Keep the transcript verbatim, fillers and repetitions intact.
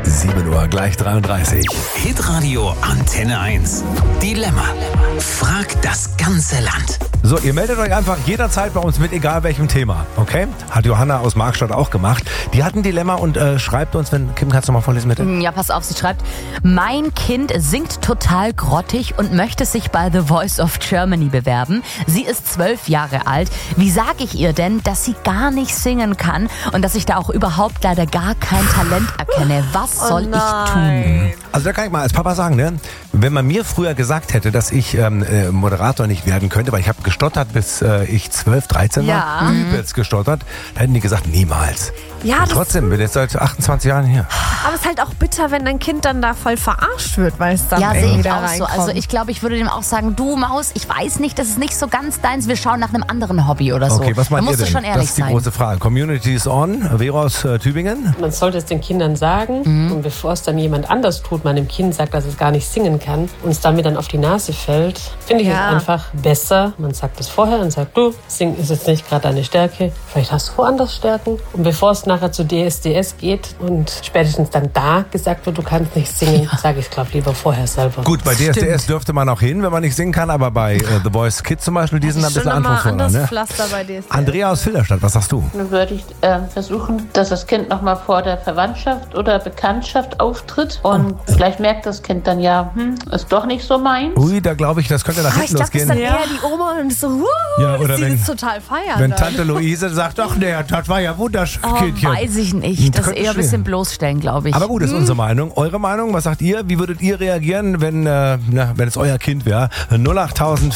sieben Uhr gleich dreiunddreißig. Hitradio Antenne eins. Dilemma. Frag das ganze Land. So, ihr meldet euch einfach jederzeit bei uns mit, egal welchem Thema, okay? Hat Johanna aus Markstadt auch gemacht. Die hat ein Dilemma und äh, schreibt uns, wenn, Kim, kannst du mal vorlesen, bitte? Ja, pass auf, sie schreibt, mein Kind singt total grottig und möchte sich bei The Voice of Germany bewerben. Sie ist zwölf Jahre alt. Wie sage ich ihr denn, dass sie gar nicht singen kann und dass ich da auch überhaupt leider gar kein Talent erkenne? Was soll Oh ich tun? Also da kann ich mal als Papa sagen, ne? Wenn man mir früher gesagt hätte, dass ich ähm, äh, Moderator nicht werden könnte, weil ich habe gestottert, bis äh, ich zwölf, dreizehn war, Ja. übelst gestottert, da hätten die gesagt, niemals. Ja, Und das- trotzdem, bin jetzt seit achtundzwanzig Jahren hier. Aber es ist halt auch bitter, wenn dein Kind dann da voll verarscht wird, weil es dann Ja, sehe irgendwie ich da auch so. reinkommt. Also ich glaube, ich würde dem auch sagen, du Maus, ich weiß nicht, das ist nicht so ganz deins, wir schauen nach einem anderen Hobby oder so. Okay, was meint da ihr musst denn? du schon Das ehrlich ist die sein. große Frage. Community is on. Vero aus äh, Tübingen. Man sollte es den Kindern sagen und bevor es dann jemand anders tut, man dem Kind sagt, dass es gar nicht singen kann und es damit dann auf die Nase fällt, finde ich Ja. es einfach besser. Man sagt es vorher und sagt, du, singen ist jetzt nicht gerade deine Stärke, vielleicht hast du woanders Stärken. Und bevor es nachher zu D S D S geht und spätestens dann da gesagt wird, du kannst nicht singen, sage ich es, glaube lieber vorher selber. Gut, bei D S D S dürfte man auch hin, wenn man nicht singen kann, aber bei äh, The Voice Kids zum Beispiel, die sind ein schon bisschen nochmal anspruchsvoller. anders Ne? Pflaster bei D S D S. Andrea aus Filderstadt, was sagst du? Dann würde ich äh, versuchen, dass das Kind nochmal vor der Verwandtschaft oder Bekanntschaft auftritt. Und vielleicht merkt das Kind dann ja, hm, ist doch nicht so meins. Ui, da glaube ich, das könnte nach Aber ich hinten glaube, das ist losgehen. dann eher die Oma und so, wuh, Ja, oder die wenn- das total feiern. Wenn dann. Tante Luise sagt, ach nee, das war ja wunderschön, Oh, Kindchen. weiß ich nicht. Das ist Könnte eher ein bisschen schwer. bloßstellen, glaube ich. Aber gut, das ist unsere Meinung. Eure Meinung, was sagt ihr? Wie würdet ihr reagieren, wenn, äh, na, wenn es euer Kind wäre? null acht